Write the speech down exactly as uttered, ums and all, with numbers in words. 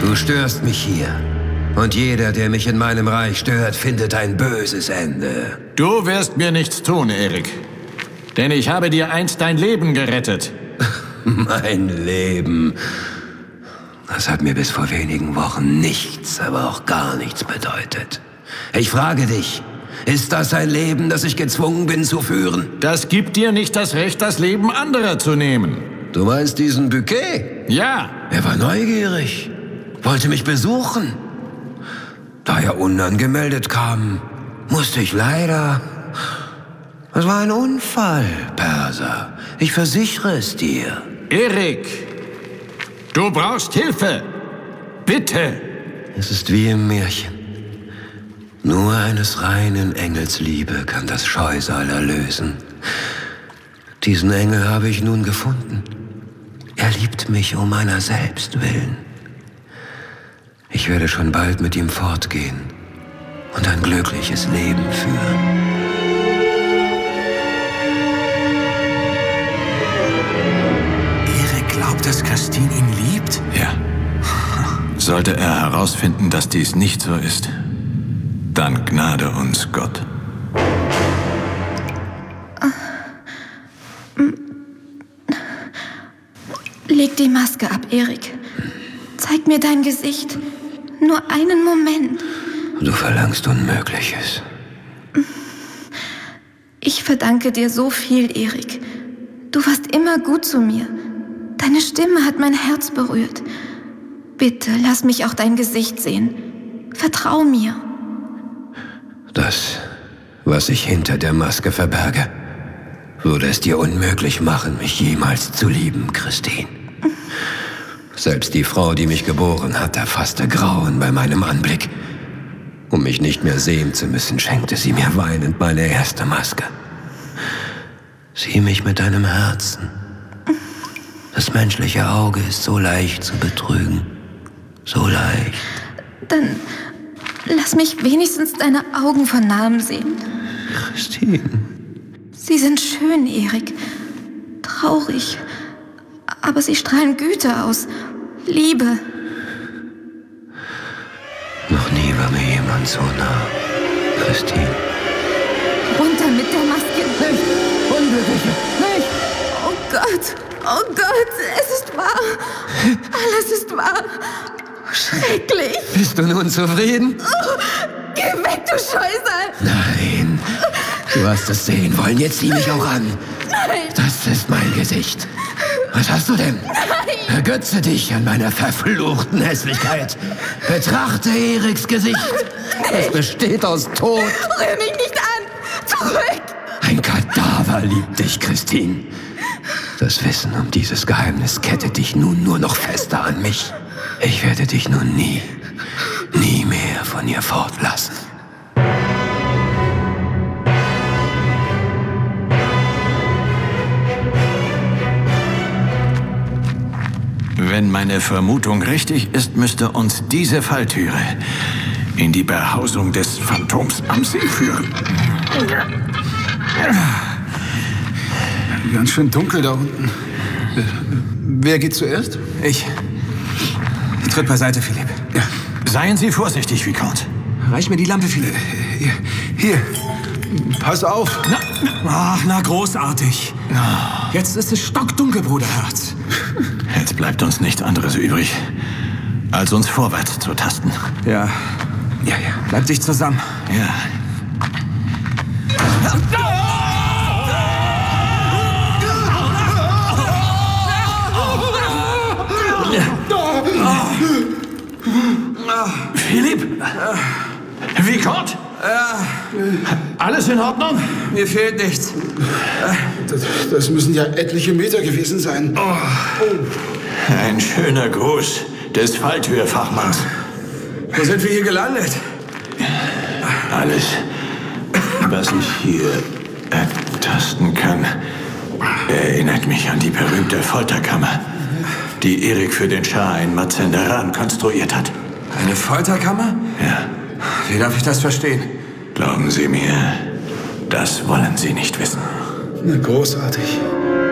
Du störst mich hier. Und jeder, der mich in meinem Reich stört, findet ein böses Ende. Du wirst mir nichts tun, Erik. Denn ich habe dir einst dein Leben gerettet. Mein Leben. Das hat mir bis vor wenigen Wochen nichts, aber auch gar nichts bedeutet. Ich frage dich, ist das ein Leben, das ich gezwungen bin zu führen? Das gibt dir nicht das Recht, das Leben anderer zu nehmen. Du meinst diesen Bouquet? Ja. Er war neugierig, wollte mich besuchen. Da er unangemeldet kam, musste ich leider... Es war ein Unfall, Perser. Ich versichere es dir. Erik, du brauchst Hilfe. Bitte. Es ist wie im Märchen. Nur eines reinen Engels Liebe kann das Scheusal erlösen. Diesen Engel habe ich nun gefunden. Er liebt mich um meiner selbst willen. Ich werde schon bald mit ihm fortgehen und ein glückliches Leben führen. Erik glaubt, dass Christine ihn liebt? Ja. Sollte er herausfinden, dass dies nicht so ist, dann gnade uns Gott. Leg die Maske ab, Erik. Zeig mir dein Gesicht. Nur einen Moment. Du verlangst Unmögliches. Ich verdanke dir so viel, Erik. Du warst immer gut zu mir. Deine Stimme hat mein Herz berührt. Bitte, lass mich auch dein Gesicht sehen. Vertrau mir. Das, was ich hinter der Maske verberge, würde es dir unmöglich machen, mich jemals zu lieben, Christine. Selbst die Frau, die mich geboren hat, erfasste Grauen bei meinem Anblick. Um mich nicht mehr sehen zu müssen, schenkte sie mir weinend meine erste Maske. Sieh mich mit deinem Herzen. Das menschliche Auge ist so leicht zu betrügen. So leicht. Dann lass mich wenigstens deine Augen von nahem sehen. Christine. Sie sind schön, Erik. Traurig. Aber sie strahlen Güte aus. Liebe. Noch nie war mir jemand so nah. Christine. Runter mit der Maske. Nicht! Unglückliche! Nicht! Oh Gott! Oh Gott! Es ist wahr! Alles ist wahr! Schrecklich! Bist du nun zufrieden? Oh, geh weg, du Scheusal! Nein! Du hast es sehen wollen, jetzt sieh mich auch an. Nein! Das ist mein Gesicht. Was hast du denn? Nein! Ergötze dich an meiner verfluchten Hässlichkeit. Betrachte Eriks Gesicht. Es besteht aus Tod. Rühr mich nicht an! Zurück! Ein Kadaver liebt dich, Christine. Das Wissen um dieses Geheimnis kettet dich nun nur noch fester an mich. Ich werde dich nun nie, nie mehr von ihr fortlassen. Wenn meine Vermutung richtig ist, müsste uns diese Falltüre in die Behausung des Phantoms am See führen. Ganz schön dunkel da unten. Wer geht zuerst? Ich. Tritt beiseite, Philipp. Ja. Seien Sie vorsichtig, Vicomte. Reich mir die Lampe, Philipp. Hier. Hier. Pass auf. Na, ach, na, großartig. Jetzt ist es stockdunkel, Bruderherz. Jetzt bleibt uns nichts anderes übrig, als uns vorwärts zu tasten. Ja. Ja, ja. Bleib dich zusammen. Ja. Philipp! Vicomte? Ja. Alles in Ordnung? Mir fehlt nichts. Das, das müssen ja etliche Meter gewesen sein. Oh. Ein schöner Gruß des Falltürfachmanns. Wo sind wir hier gelandet? Alles, was ich hier ertasten kann, erinnert mich an die berühmte Folterkammer, die Erik für den Schah in Mazenderan konstruiert hat. Eine Folterkammer? Ja. Wie darf ich das verstehen? Glauben Sie mir, das wollen Sie nicht wissen. Na, großartig.